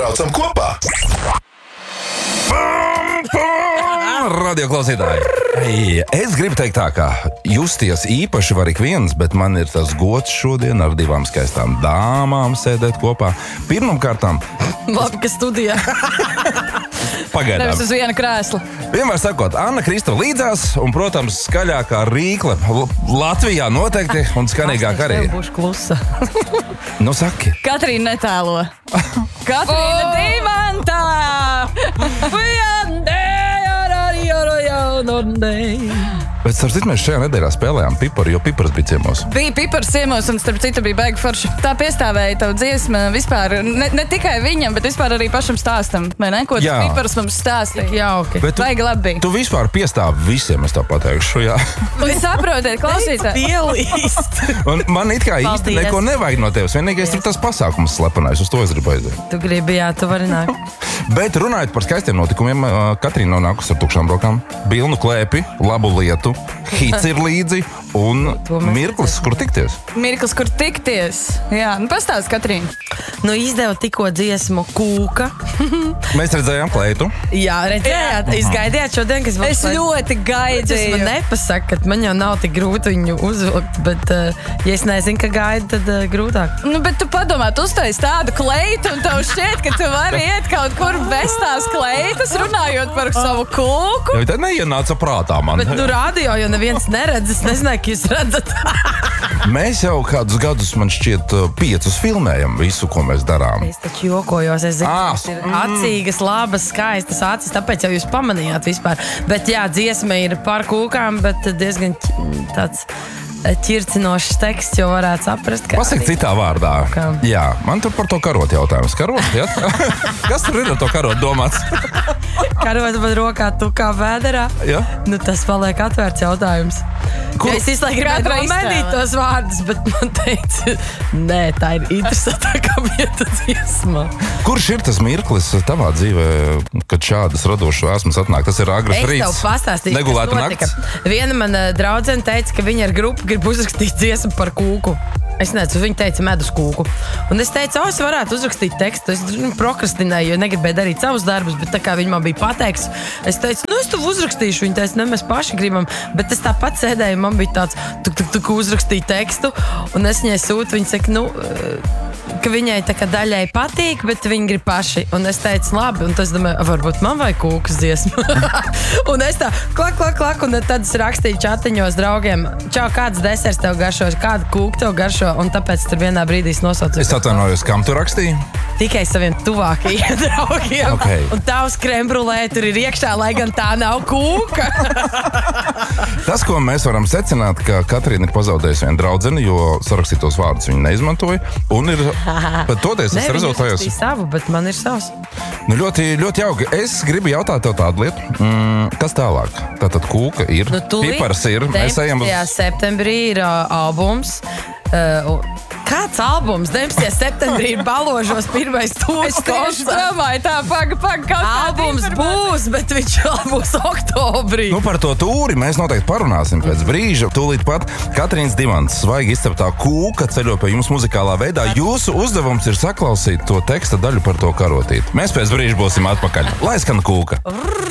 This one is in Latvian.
Braucam kopā! Radio klausītāji, es gribu teikt tā, ka justies īpaši var ik viens, bet man ir tas gods šodien ar divām skaistām dāmām sēdēt kopā. Pirmkārtām... Labi, ka studijā. Pagaidām. Nevis uz vienu krēslu. Vienmēr sakot, Anna Kristova līdzās un, protams, skaļākā rīkle Latvijā noteikti un skanīgāk arī. Es būšu klusa. Nu, saki. Katrīna netēlo. Katrīna Dimantā! Bet, starp citu, mēs šajā nedēļā spēlējām piparu, jo pipars bija ciemos. Bija pipars ciemos un, starp citu, bija baigi forši. Tā piestāvēja tavu dziesmu vispār, ne tikai viņam, bet vispār arī pašam stāstam, vai ne? Ko tas pipars mums stāstīja? Jauki. Baigi labi bija. Tu vispār piestāvi visiem, es tā pateikšu, jā. Jūs saprotiet, klausītāji. Pielīst. Un man it kā īsti neko nevajag no tevis. Vienīgais ir tas pasākums slepenais, uz to es gribu aiziet. Tu gribi, jā, tu vari nākt. Bet runājot par skaistiem notikumiem, Katrīna nav nākusi ar tukšām rokām. Bilnu klēpi, labu lietu, hits ir līdzi un mirklis, kur tikties. Mirklis, kur tikties. Jā, nu pastāst, Katrīna. Nu, izdevu tikko dziesmu Kūka. Mēs redzējām kleitu. Jā, redzējāt. Jūs gaidījāt šodien, kas būs. Es ļoti gaidīju. Tas man nepasaka, ka man jau nav tik grūti viņu uzvilkt, bet, ja es nezinu, ka gaidu, tad grūtāk. Nu, bet tu padomā, tu uztaisi tādu kleitu un tev šķiet, ka tu vari iet kaut kur bez tās kleitas, runājot par savu kūku. Jo tad neienāca prātā man. Bet, radio, jo neviens neredz, es nezināju, ka jūs redzat. Mēs jau kādus gadus, man šķiet, 5 filmējam visu, ko mēs darām. Es taču jokojos, es zinu, tas ir acīgas, labas, skaistas acis, tāpēc jau jūs pamanījāt vispār. Bet jā, dziesma ir par kūkām, bet diezgan tāds ķircinošs teksts, jo varētu saprast, ka... Pasaka citā vārdā. Jā, man tur par to karotu jautājums. Karot, jā? Kas tur ir ar to karotu domāts? Karot man rokā, tu kā vēderā. Jā? Nu, tas paliek atvērts jautājums. Ja es izlaiku gribētu mainīt tos vārdus, bet man teica, nē, tā ir interesantākā vieta dziesmā. Kurš ir tas mirklis tavā dzīvē, kad šādas radošas esmas atnāk? Tas ir agras rīts. Es tev pastāstīšu, negulēta nakts. Viena mana draudzene teica, ka viņa ar grupu grib uzrakstīt dziesmu par kūku. Es nezinu, viņa teica medus kūku. Un es teicu, es varētu uzrakstīt tekstu. Es prokrastinēju, jo negribēju darīt savus darbus, bet tā kā viņa man bija pateiks, es teicu, es tev uzrakstīšu. Viņa teica, mēs paši gribam. Bet es tāpat sēdēju, man bija tāds, tu uzrakstīji tekstu, un es viņai sūtu, viņa saka, ka viņai tā kā daļai patīk, bet viņi grib paši. Un es teicu, labi, un tas domāju, varbūt man vajag kūkas dziesmu. Un es tā, klak, un tad es rakstīju čatiņos draugiem, čau, kāds desers tev garšo, kāda kūka tev garšo, un tāpēc tur vienā brīdī es nosaucu. Es atvainojos, kam tu rakstīji? Tikai saviem tuvākajiem draugiem. Okay. Un tavs krembrulē tur ir iekšā, lai gan tā nav kūka. Tas, ko mēs varam secināt, ka Katrīna ir pazaudējusi vienu draudzeni, jo sarakstītos vārdus viņa neizmantoja, un ir pat toties tas rezultājos. Ne, savu, bet man ir savs. Nu, ļoti, ļoti jauki. Es gribu jautāt tev tādu lietu. Kas tālāk? Tātad kūka ir, pipars ir. 19. septembrī ir albums. Kāds albums? 19. septembrī ir Baložos pirmais tūs koncerts. Es domāju, tā paga, albums būs, bet viņš būs oktobrī. Nu, par to tūri mēs noteikti parunāsim pēc brīža. Tūlīt pat Katrīnas Dimants svaigi izceptā kūka ceļo pie jums muzikālā veidā. Jūsu uzdevums ir saklausīt to teksta daļu par to karotīti. Mēs pēc brīža būsim atpakaļ. Lai skan kūka.